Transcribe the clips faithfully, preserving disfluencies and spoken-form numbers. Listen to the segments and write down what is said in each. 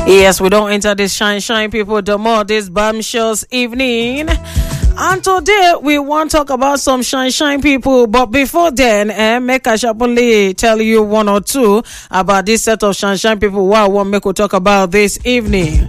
Yes, we don't enter this shine shine people the more this bombshells evening. And today we want to talk about some shine shine people, but before then, eh, make I sharply tell you one or two about this set of shine shine people what I want make we talk about this evening.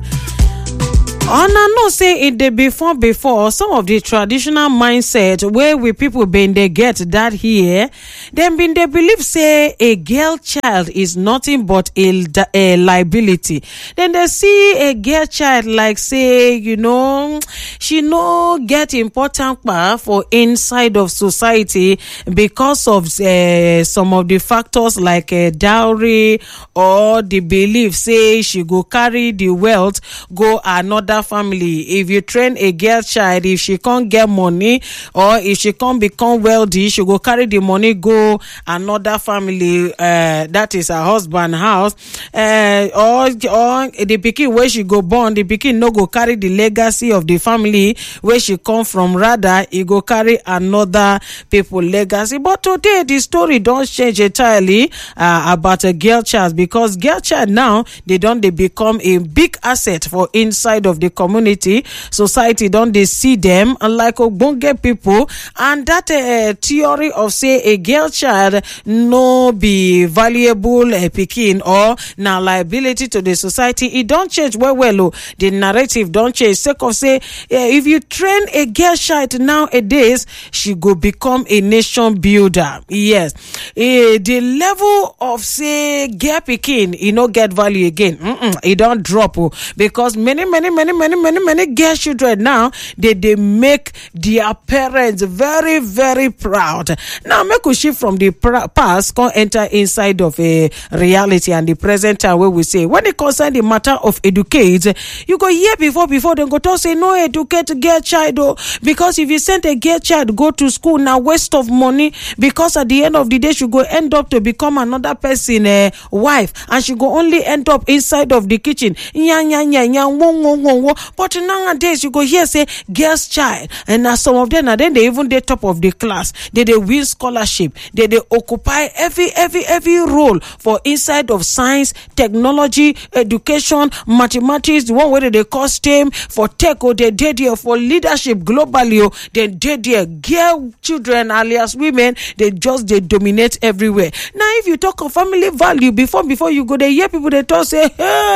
And I know say it the before before some of the traditional mindset where we people been they get that here, then been they believe say a girl child is nothing but a, a liability. Then they see a girl child like say, you know, she no get important part for inside of society because of uh, some of the factors like uh, dowry or the belief say she go carry the wealth go another family. If you train a girl child, if she can't get money or if she can't become wealthy, she go carry the money go another family, uh, that is her husband house, uh, or or the pikin where she go born, the pikin no go carry the legacy of the family where she come from, rather he go carry another people legacy. But today the story don't change entirely uh, about a girl child, because girl child now they don't they become a big asset for inside of the community. Society don't they see them like ogbonge people, and that uh, theory of say a girl child no be valuable uh, pikin or na liability to the society, it don't change well well oh. The narrative don't change sake of say uh, if you train a girl child nowadays, she go become a nation builder. Yes, uh, the level of say girl pikin e no get value again. Mm-mm, it don't drop oh, because many many many many many many girl children now they they make their parents very very proud. Now make we shift from the past come enter inside of a reality and the present time where we say when it concerns the matter of educate, you go hear before before they go to say no educate girl child oh, because if you send a girl child go to school now waste of money, because at the end of the day she go end up to become another person uh, wife, and she go only end up inside of the kitchen. Nya, nya, nya, nya, wo, wo, wo, wo. But nowadays you go hear say girl's child, and now some of them now then they even the top of the class, they they win scholarship, they they occupy every every every role for inside of science, technology, education, mathematics, the one where they call STEM, for tech or they did there for leadership globally, or they did there. Girl children alias women, they just they dominate everywhere. Now if you talk of family value before before you go, they hear people they talk say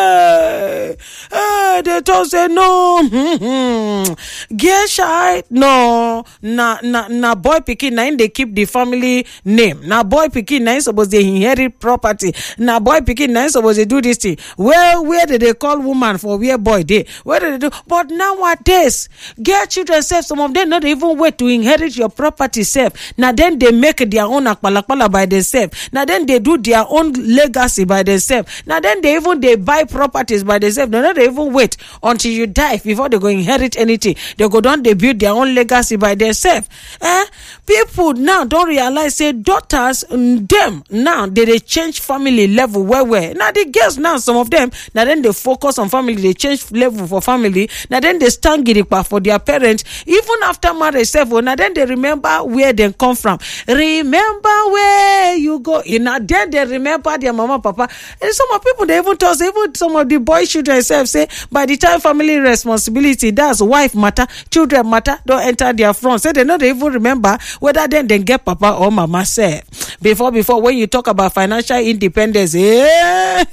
hey, hey they talk say no, mm-hmm. girl child no, na na na boy pikin na they keep the family name. Na boy pikin na supposed they inherit property. Na boy pikin na supposed they do this thing. Well, where did they call woman for where boy they? Where did they do? But nowadays, girl children self, some of them not even wait to inherit your property self. Now then they make their own akpalakpala by themselves. Now then they do their own legacy by themselves. Now then they even they buy properties by themselves. They not even wait until you die before they go inherit anything. They go down, they build their own legacy by themselves. Eh? People now don't realize say daughters them now they, they change family level where where now the girls now some of them now then they focus on family, they change level for family. Now then they stand giripa for their parents even after marriage several. Now then they remember where they come from. Remember where you go. You know then they remember their mama papa. And some of people they even tell us, even some of the boy children self say by the time family responsibility that's wife matter, children matter, don't enter their front. Say they not even remember whether then they get papa or mama say. Before before when you talk about financial independence, eh,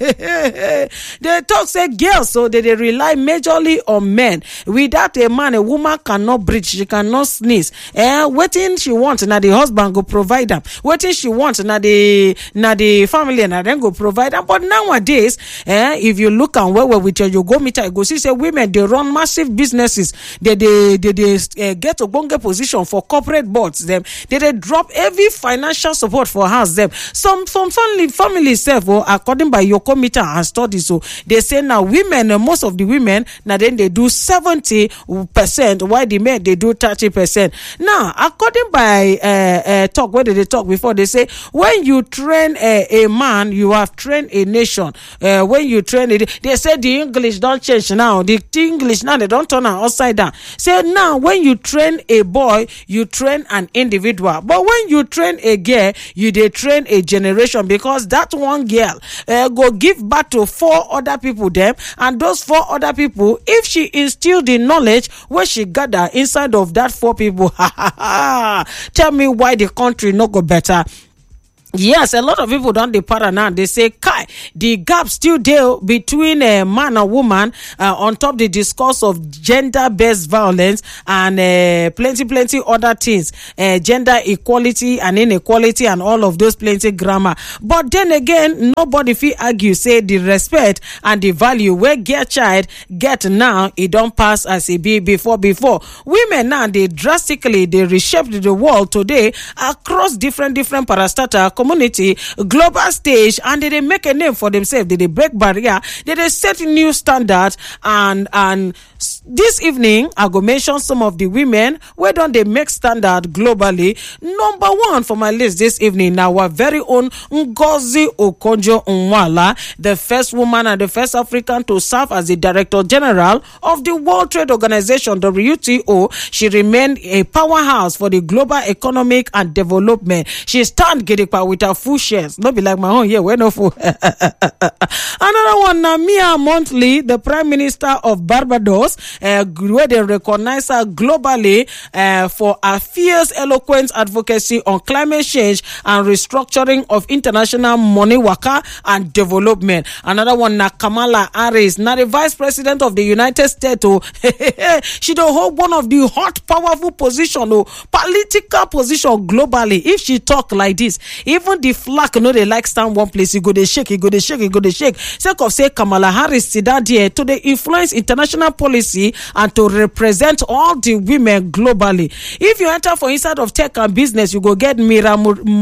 they talk say girls so they, they rely majorly on men. Without a man, a woman cannot breathe, she cannot sneeze. Eh, waiting she wants now the husband go provide them. Waiting she wants now the now the family and then go provide them. But nowadays, eh, if you look and where well, with your you go meter, you go see say women they run massive businesses. They they they, they uh, get a bonga position for corporate boards. Them they, they drop every financial support for house them. Some some family families self, oh, according by your committee and studies, so they say now women, uh, most of the women now then they do seventy percent, while the men they do thirty percent. Now according by uh, uh, talk where did they talk before, they say when you train a, a man, you have trained a nation. Uh, when you train it, they say the the English don't change now. The English now, they don't turn am upside down. Say now, when you train a boy, you train an individual. But when you train a girl, you dey train a generation, because that one girl uh, go give birth to four other people them, and those four other people, if she instill the knowledge where she gather inside of that four people, tell me why the country no go better. Yes, a lot of people don't depart now. They say, Kai, the gap still there between a man and woman uh, on top the discourse of gender-based violence and uh, plenty, plenty other things, uh, gender equality and inequality and all of those plenty grammar. But then again, nobody feel argue, say the respect and the value where get child get now, it don't pass as it be before, before. Women now, they drastically, they reshaped the world today across different, different parastatal community, global stage, and they, they make a name for themselves. They, they break barrier. They, they set new standards. And and this evening, I go mention some of the women where don't they make standard globally. Number one for my list this evening, now our very own Ngozi Okonjo-Iweala, the first woman and the first African to serve as the Director General of the World Trade Organization, W T O. She remained a powerhouse for the global economic and development. She stand Gedekpa with her full shares. Not be like my own here, we're no full. Another one, Namia Montley, the Prime Minister of Barbados, uh, where they recognize her globally uh, for her fierce, eloquent advocacy on climate change and restructuring of international money waka and development. Another one, na Kamala Harris, now the Vice President of the United States. Oh, she don't hold one of the hot, powerful position, oh, political position globally. If she talk like this, even the flag, you know, they like stand one place, you go they shake, you go they shake, you go they shake. Sake of say Kamala Harris sit down there to the influence international policy and to represent all the women globally. If you enter for inside of tech and business, you go get Mira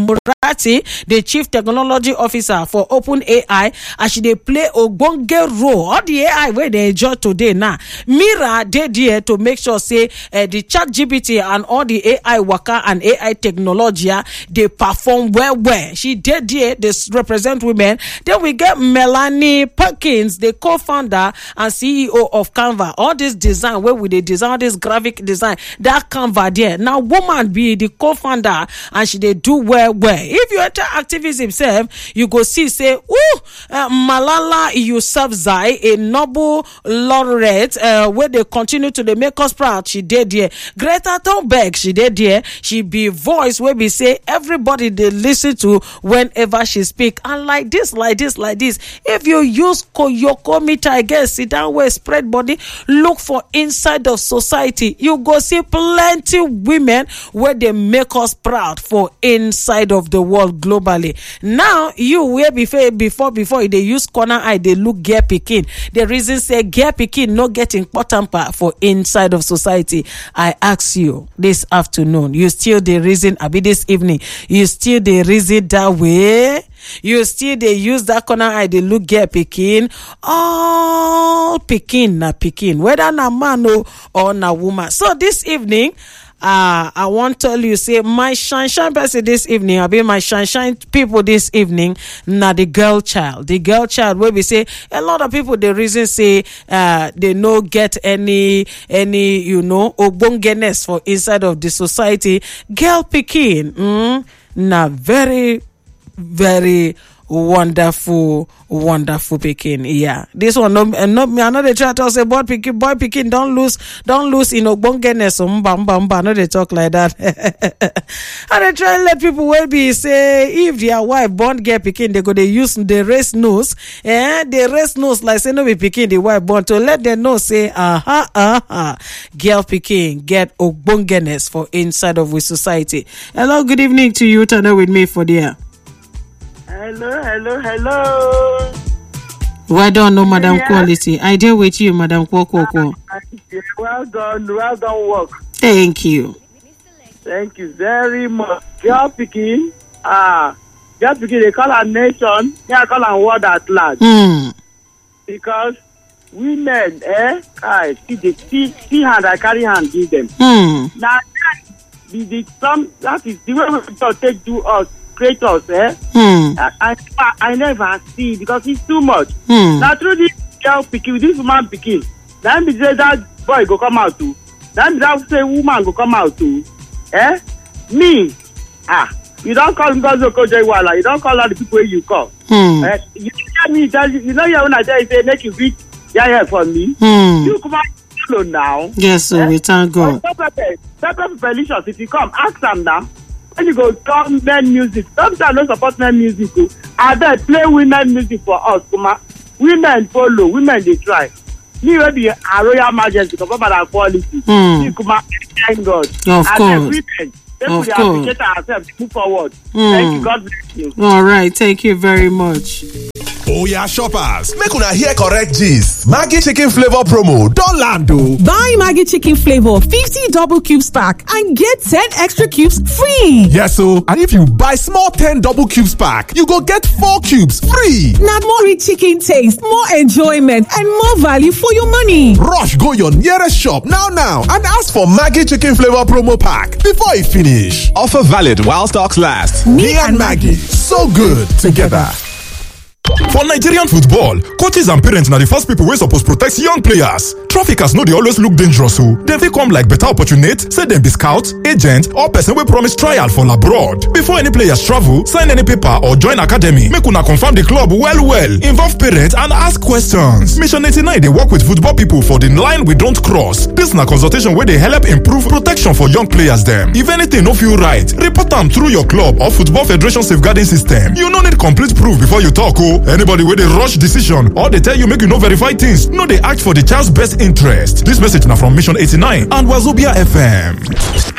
Murati, the Chief Technology Officer for OpenAI, and she they play a ogbonge role. All the A I where they enjoy today now. Mira they there to make sure say uh, the Chat G P T and all the A I waka and A I technology they perform well well. She did there, they represent women. Then we get Melanie Perkins, the co-founder and C E O of Canva. All this design, where we they design this graphic design, that Canva there. Now woman be the co-founder and she they do well well. If you enter activism itself, you go see say, ooh, uh, Malala Yousafzai, a Nobel laureate, uh, where they continue to they make us proud. She did there. Greta Thunberg, she did there. She be voice where we say everybody they listen to whenever she speak. And like this, like this, like this. If you use Koyoko meter again, sit down where spread body, look for inside of society. You go see plenty women where they make us proud for inside of the world globally. Now you where before before before they use corner eye, they look girl picking. The reason say girl picking not get important part for inside of society. I ask you this afternoon, you still the reason, I be this evening, you still the reason that way? You still they use that corner eye, they look girl picking. All picking na picking, whether na man or na woman. So this evening, Uh, I want to tell you, say, my shine shine person this evening, I be my shine shine people this evening, na the girl child. The girl child, where we say, a lot of people, the reason say, uh, they no get any, any, you know, ogbongeness for inside of the society. Girl picking, mm, na very, very wonderful, wonderful picking. Yeah, this one no, no me. I know they try to say boy picking, boy picking. Don't lose, don't lose in ogbongeness. Mba mba mba. I know they talk like that. And they try to let people well be say if their wife born get picking, they go they use the race nose. Eh, the race nose like say no be picking the wife born to let them know say aha aha uh-huh, uh-huh. Girl picking get ogbongeness for inside of we society. Hello, good evening to you. Turn with me for the air. Hello, hello, hello. Well done, no, Madam yeah. Quality. I deal with you, Madam Kwoko. Well done, well done work. Thank you. Thank you very much. Girl picking, ah, girl picking, they call our nation, they call our world at large. Mm. Because women, eh, I see the see, see hand, I carry hand, give them. Mm. Now, the, the, some, that is the way we take do us. Creators, eh? Hmm. I, I I never see because it's too much. Hmm. Now through this girl pikin with this woman pikin na be say that boy go come out too na be that say woman go come out too eh me ah you don call Ngozi Okonjo-Iweala you don call all the people wey you call Hmm. eh you tell me tell you you know your own I tell you say make you reach there for me Hmm. you come out follow now Yes, so eh? we thank God. Pepper Felicius if you come ask am now when you go come men music sometimes no support men music o abeg play women music for us kuma women follow women dey try me wey be a royal majesty for papa na quality Hmm. me kuma thank God Of abeg course. women make Of we dey course. appreciate ourselves move forward Hmm. thank you God bless you. All right, thank you very much. Oya shoppers, make una hear correct gist. Maggi chicken flavor promo don land o. Buy Maggi chicken flavor fifty double cubes pack and get ten extra cubes free. Yes o, and if you buy small ten double cubes pack, you go get four cubes free. Na more rich chicken taste, more enjoyment and more value for your money. Rush go your nearest shop now now and ask for Maggi chicken flavor promo pack before e finish. Offer valid while stocks last. Me and Maggi, so good together. For Nigerian football, coaches and parents na the first people wey suppose protect young players. Traffickers no dey always look dangerous o. Dem fit come like better opportunity, say dem be scout, agent or person wey promise trial for abroad. Before any players travel, sign any paper or join academy, make una confirm the club well well, involve parents and ask questions. Mission eighty-nine dey work with football people for the line we don't cross. This na consultation wey dey help improve protection for young players dem. If anything no feel right, report am through your club or Football Federation safeguarding system. You no need complete proof before you talk o. Anybody wey dey rush decision or dey tell you make you no verify things no dey act for the child's best interest. This message na from Mission eighty-nine and Wazobia F M.